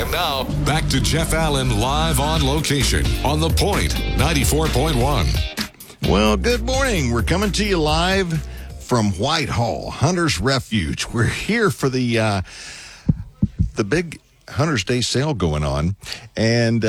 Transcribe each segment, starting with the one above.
And now, back to Jeff Allen live on location on The Point 94.1. Well, good morning. We're coming to you live from Whitehall, Hunter's Refuge. We're here for the big Hunter's Day sale going on. And,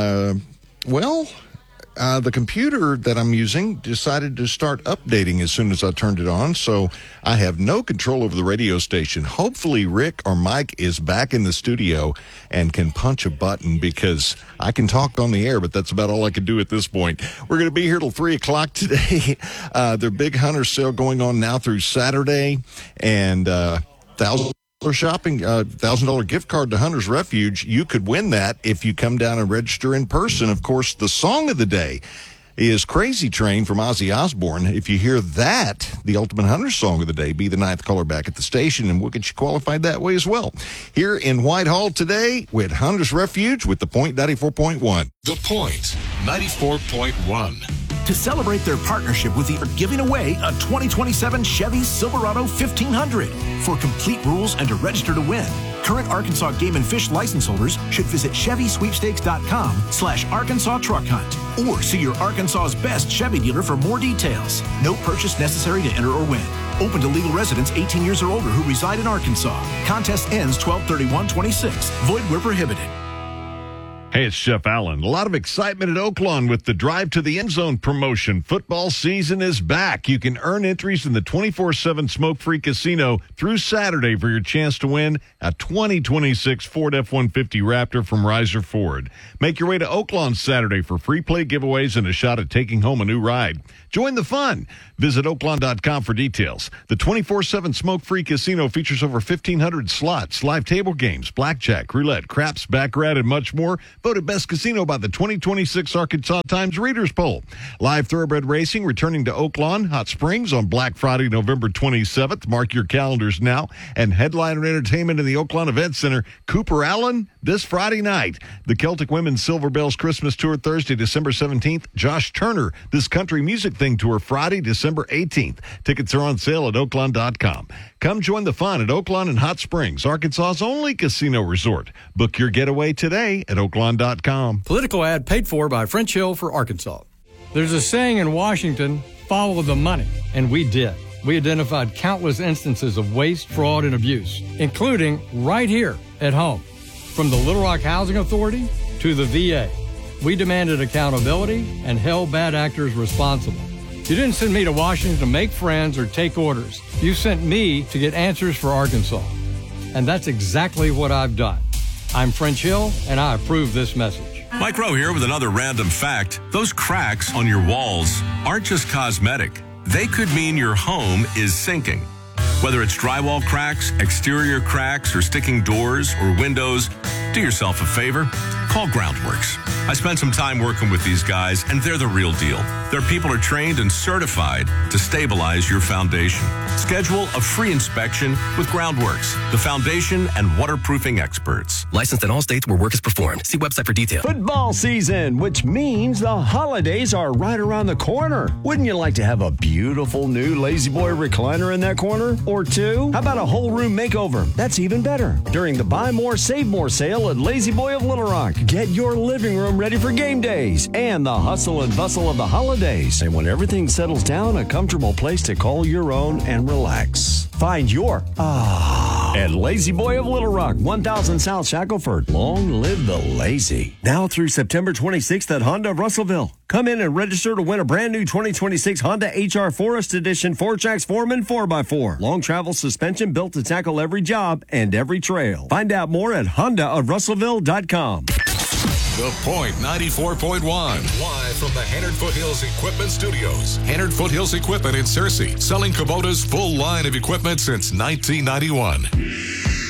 the computer that I'm using decided to start updating as soon as I turned it on, so I have no control over the radio station. Hopefully Rick or Mike is back in the studio and can punch a button, because I can talk on the air, but that's about all I can do at this point. We're going to be here till 3 o'clock today. Their big Hunter sale going on now through Saturday, and $1,000 shopping, $1,000 gift card to Hunter's Refuge. You could win that if you come down and register in person. Of course, the song of the day is Crazy Train from Ozzy Osbourne. If you hear that, the Ultimate Hunter song of the day, be the 9th caller back at the station, and we'll get you qualified that way as well. Here in Whitehall today with Hunter's Refuge with The Point 94.1. The Point 94.1. To celebrate their partnership with the giving away a 2027 Chevy Silverado 1500. For complete rules and to register to win, current Arkansas Game and Fish license holders should visit ChevySweepstakes.com/Arkansas Truck Hunt or see your Arkansas's best Chevy dealer for more details. No purchase necessary to enter or win. Open to legal residents 18 years or older who reside in Arkansas. Contest ends 12/31/26. Void where prohibited. Hey, it's Jeff Allen. A lot of excitement at Oaklawn with the Drive to the End Zone promotion. Football season is back. You can earn entries in the 24/7 smoke-free casino through Saturday for your chance to win a 2026 Ford F-150 Raptor from Riser Ford. Make your way to Oaklawn Saturday for free play giveaways and a shot at taking home a new ride. Join the fun. Visit Oaklawn.com for details. The 24/7 smoke-free casino features over 1,500 slots, live table games, blackjack, roulette, craps, baccarat, and much more. Voted best casino by the 2026 Arkansas Times Readers Poll. Live thoroughbred racing returning to Oaklawn Hot Springs on Black Friday, November 27th. Mark your calendars now. And headliner entertainment in the Oaklawn Event Center, Cooper Allen, this Friday night. The Celtic Women's Silver Bells Christmas Tour Thursday, December 17th. Josh Turner, This Country Music Thing Tour Friday, December 18th. Tickets are on sale at Oaklawn.com. Come join the fun at Oaklawn and Hot Springs, Arkansas's only casino resort. Book your getaway today at Oaklawn.com. Political ad paid for by French Hill for Arkansas. There's a saying in Washington, follow the money, and we did. We identified countless instances of waste, fraud, and abuse, including right here at home. From the Little Rock Housing Authority to the VA, we demanded accountability and held bad actors responsible. You didn't send me to Washington to make friends or take orders. You sent me to get answers for Arkansas. And that's exactly what I've done. I'm French Hill, and I approve this message. Mike Rowe here with another random fact. Those cracks on your walls aren't just cosmetic. They could mean your home is sinking. Whether it's drywall cracks, exterior cracks, or sticking doors or windows, do yourself a favor. Call Groundworks. I spent some time working with these guys, and they're the real deal. Their people are trained and certified to stabilize your foundation. Schedule a free inspection with Groundworks, the foundation and waterproofing experts. Licensed in all states where work is performed. See website for details. Football season, which means the holidays are right around the corner. Wouldn't you like to have a beautiful new Lazy Boy recliner in that corner? Or two? How about a whole room makeover? That's even better. During the Buy More, Save More sale at Lazy Boy of Little Rock. Get your living room ready for game days and the hustle and bustle of the holidays. And when everything settles down, a comfortable place to call your own and relax. Find your at Lazy Boy of Little Rock, 1000 South Shackelford. Long live the lazy. Now through September 26th at Honda of Russellville. Come in and register to win a brand new 2026 Honda HR Forest Edition 4Trax Foreman 4x4. Long travel suspension built to tackle every job and every trail. Find out more at HondaofRussellville.com. The Point 94.1. Live from the Hannard Foothills Equipment Studios. Hannard Foothills Equipment in Searcy. Selling Kubota's full line of equipment since 1991.